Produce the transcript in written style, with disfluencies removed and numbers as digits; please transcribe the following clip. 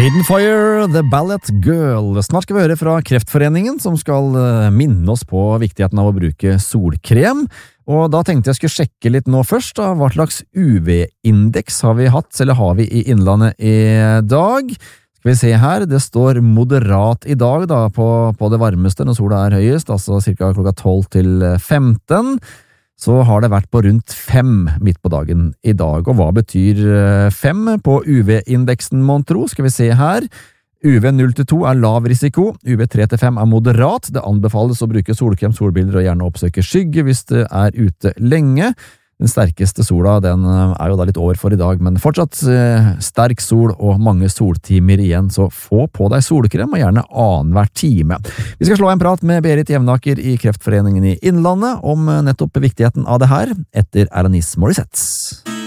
Hidden Fire, The Ballet Girl. Snart skal vi høre fra Kreftforeningen, som skal minne oss på viktigheten av å bruke solkrem. Og da tenkte jeg skulle sjekke litt nå først, da. Hva slags UV-indeks har vi hatt, eller har vi i Innlandet i dag? Skal vi se her, det står moderat i dag da, på det varmeste når sola er høyest, altså cirka klokka 12 til 15. Så har det vært på rundt 5 midt på dagen i dag. Og hva betyr 5 på UV-indeksen, mon tro? Skal vi se her. UV 0-2 er lav risiko, UV 3-5 er moderat. Det anbefales å bruke solkrem, solbriller og gjerne oppsøke skygge hvis det er ute lenge. Den sterkeste sola, den er jo da litt over for i dag, men fortsatt sterk sol og mange soltimer igjen, så få på deg solkrem og gjerne annenhver time. Vi skal slå en prat med Berit Jevnaker i Kreftforeningen i Innlandet om nettopp viktigheten av det her, etter Alanis Morissette.